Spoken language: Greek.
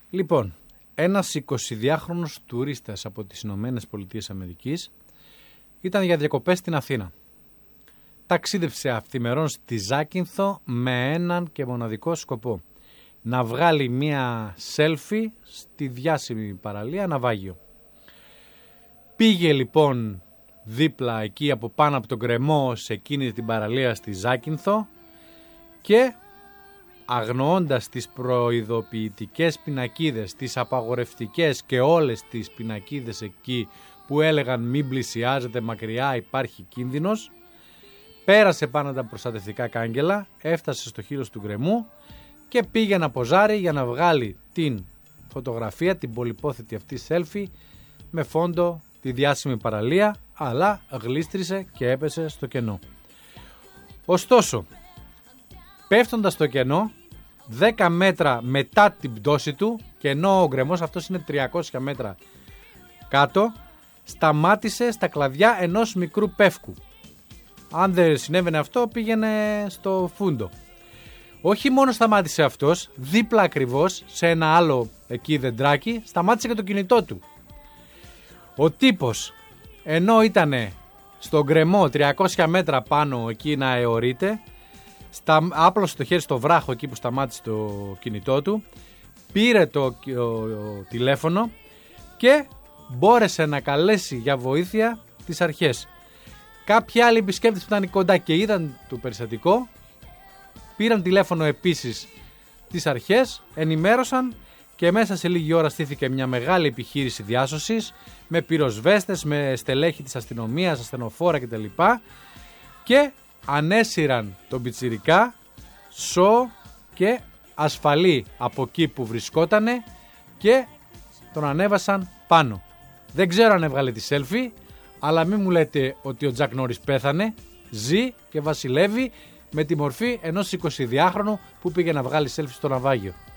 Λοιπόν, ένας 22χρονος τουρίστας από τις Ηνωμένες Πολιτείες Αμερικής ήταν για διακοπές στην Αθήνα. Ταξίδευσε αυθημερών στη Ζάκυνθο με έναν και μοναδικό σκοπό. Να βγάλει μία selfie στη διάσημη παραλία Ναυάγιο. Πήγε λοιπόν δίπλα εκεί από πάνω από τον γκρεμό σε εκείνη την παραλία στη Ζάκυνθο και αγνοώντας τις προειδοποιητικές πινακίδες, τις απαγορευτικές και όλες τις πινακίδες εκεί που έλεγαν μην πλησιάζετε, μακριά υπάρχει κίνδυνος, πέρασε πάνω τα προστατευτικά κάγκελα, έφτασε στο χείλος του γκρεμού και πήγε να ποζάρει για να βγάλει την φωτογραφία, την πολυπόθετη αυτή selfie με φόντο τη διάσημη παραλία, αλλά γλίστρισε και έπεσε στο κενό. Ωστόσο, πέφτοντας στο κενό 10 μέτρα μετά την πτώση του, και ενώ ο γκρεμός αυτός είναι 300 μέτρα κάτω, σταμάτησε στα κλαδιά ενός μικρού πεύκου. Αν δεν συνέβαινε αυτό, πήγαινε στο φούντο. Όχι μόνο σταμάτησε αυτός, δίπλα ακριβώς σε ένα άλλο εκεί δεντράκι σταμάτησε και το κινητό του. Ο τύπος, ενώ ήταν στον γκρεμό 300 μέτρα πάνω εκεί να αιωρείται, άπλωσε το χέρι στο βράχο εκεί που σταμάτησε το κινητό του, πήρε το τηλέφωνο και μπόρεσε να καλέσει για βοήθεια τις αρχές. Κάποιοι άλλοι επισκέπτες που ήταν κοντά και είδαν το περιστατικό πήραν τηλέφωνο επίσης τις αρχές, ενημέρωσαν και μέσα σε λίγη ώρα στήθηκε μια μεγάλη επιχείρηση διάσωσης με πυροσβέστες, με στελέχη της αστυνομίας, ασθενοφόρα κτλ. Και ανέσυραν τον πιτσιρικά σω και ασφαλή από εκεί που βρισκότανε και τον ανέβασαν πάνω. Δεν ξέρω αν έβγαλε τη selfie, αλλά μην μου λέτε ότι ο Τζακ Νόρις πέθανε, ζει και βασιλεύει με τη μορφή ενός 22χρονου που πήγε να βγάλει selfie στο ναυάγιο.